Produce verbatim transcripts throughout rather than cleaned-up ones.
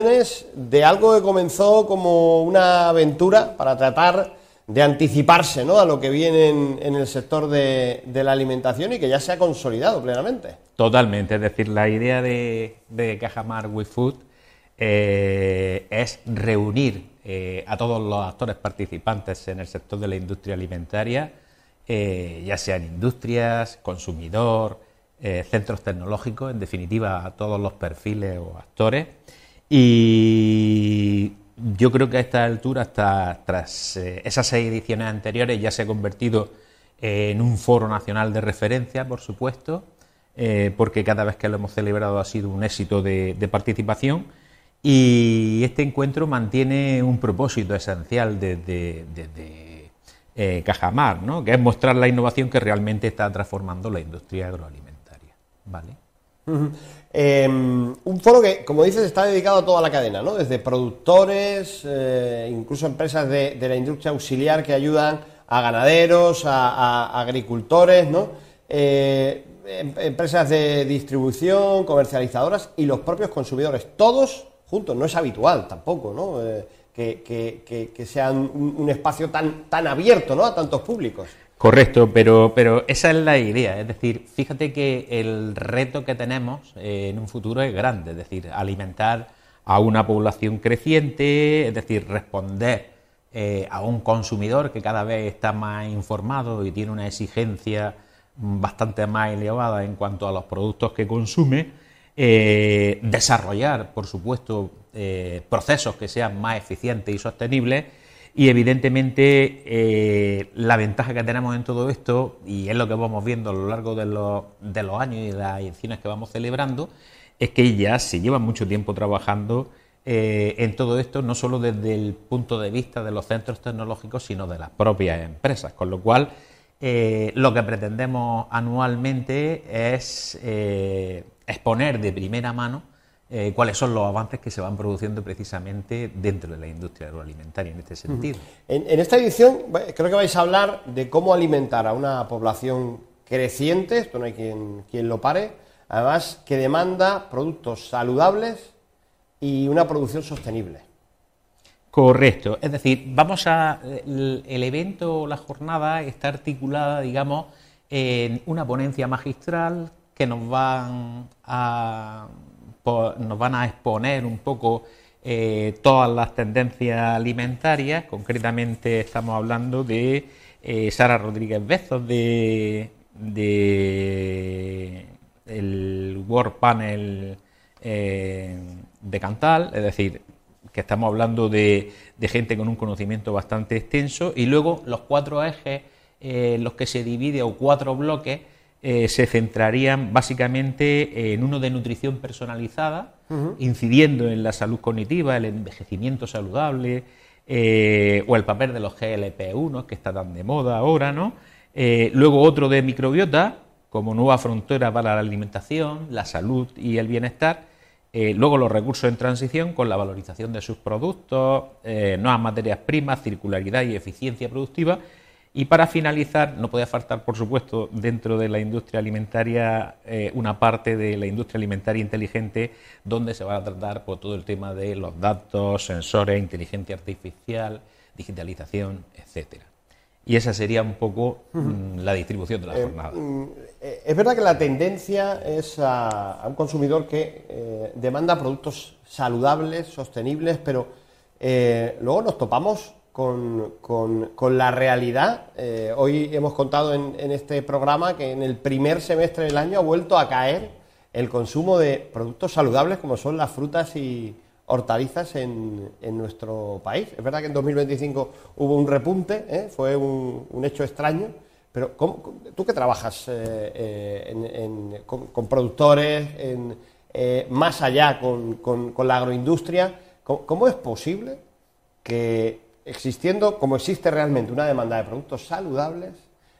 de algo que comenzó como una aventura para tratar de anticiparse, ¿no?, a lo que viene en, en el sector de, de la alimentación y que ya se ha consolidado plenamente. Totalmente, es decir, la idea de, de Cajamar with Food eh, es reunir eh, a todos los actores participantes en el sector de la industria alimentaria, eh, ya sean industrias, consumidor, eh, centros tecnológicos, en definitiva a todos los perfiles o actores. Y yo creo que a esta altura, hasta, tras eh, esas seis ediciones anteriores, ya se ha convertido eh, en un foro nacional de referencia, por supuesto, eh, porque cada vez que lo hemos celebrado ha sido un éxito de, de participación, y este encuentro mantiene un propósito esencial desde de, de, de, eh, Cajamar, ¿no?, que es mostrar la innovación que realmente está transformando la industria agroalimentaria, ¿vale? Uh-huh. Eh, un foro que, como dices, está dedicado a toda la cadena, ¿no?, desde productores, eh, incluso empresas de, de la industria auxiliar que ayudan a ganaderos, a, a agricultores, ¿no?, eh, em, empresas de distribución, comercializadoras y los propios consumidores, todos juntos. No es habitual tampoco, ¿no?, eh, que, que, que, que sean un, un espacio tan, tan abierto, ¿no?, a tantos públicos. Correcto, pero, pero esa es la idea, es decir, fíjate que el reto que tenemos eh, en un futuro es grande, es decir, alimentar a una población creciente, es decir, responder eh, a un consumidor que cada vez está más informado y tiene una exigencia bastante más elevada en cuanto a los productos que consume, eh, desarrollar, por supuesto, eh, procesos que sean más eficientes y sostenibles. Y evidentemente eh, la ventaja que tenemos en todo esto, y es lo que vamos viendo a lo largo de los, de los años y de las ediciones que vamos celebrando, es que ya se lleva mucho tiempo trabajando eh, en todo esto, no solo desde el punto de vista de los centros tecnológicos, sino de las propias empresas, con lo cual eh, lo que pretendemos anualmente es eh, exponer de primera mano Eh, cuáles son los avances que se van produciendo precisamente dentro de la industria agroalimentaria en este sentido. En, en esta edición creo que vais a hablar de cómo alimentar a una población creciente, esto no hay quien, quien lo pare, además que demanda productos saludables y una producción sostenible. Correcto, es decir, vamos a el, el evento, la jornada está articulada, digamos, en una ponencia magistral que nos van a nos van a exponer un poco eh, todas las tendencias alimentarias. Concretamente estamos hablando de eh, Sara Rodríguez Bezos de, de el World Panel eh, de Cantal, es decir, que estamos hablando de, de gente con un conocimiento bastante extenso, y luego los cuatro ejes en eh, los que se divide, o cuatro bloques, Eh, se centrarían básicamente en uno de nutrición personalizada, uh-huh. incidiendo en la salud cognitiva, el envejecimiento saludable, eh, o el papel de los G L P uno, que está tan de moda ahora, ¿no? Eh, luego otro de microbiota, como nueva frontera para la alimentación, la salud y el bienestar. Eh, luego los recursos en transición, con la valorización de sus productos, eh, nuevas materias primas, circularidad y eficiencia productiva. Y para finalizar, no podía faltar, por supuesto, dentro de la industria alimentaria, eh, una parte de la industria alimentaria inteligente, donde se va a tratar por todo el tema de los datos, sensores, inteligencia artificial, digitalización, etcétera. Y esa sería un poco mmm, la distribución de la eh, jornada. Eh, es verdad que la tendencia es a, a un consumidor que eh, demanda productos saludables, sostenibles, pero eh, luego nos topamos Con, con, con la realidad. Eh, hoy hemos contado en, en este programa que en el primer semestre del año ha vuelto a caer el consumo de productos saludables como son las frutas y hortalizas en, en nuestro país. Es verdad que en dos mil veinticinco hubo un repunte, ¿eh? fue un, un hecho extraño, pero ¿cómo, tú que trabajas eh, eh, en, en, con, con productores, en, eh, más allá con, con, con la agroindustria, ¿cómo, cómo es posible que, existiendo, como existe realmente, una demanda de productos saludables,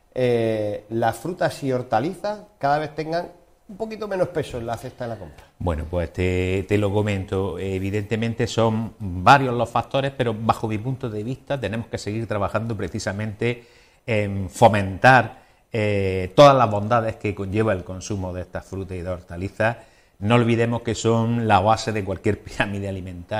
eh, las frutas y hortalizas cada vez tengan un poquito menos peso en la cesta de la compra? Bueno, pues te, te lo comento. Evidentemente son varios los factores, pero bajo mi punto de vista tenemos que seguir trabajando precisamente en fomentar eh, todas las bondades que conlleva el consumo de estas frutas y de hortalizas, no olvidemos que son la base de cualquier pirámide alimentaria.